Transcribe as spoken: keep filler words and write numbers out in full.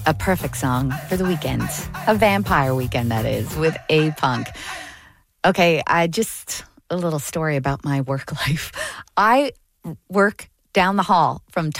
A perfect song for the weekend. A vampire weekend, that is, with A-Punk. Okay, I just, a little story about my work life. I work down the hall from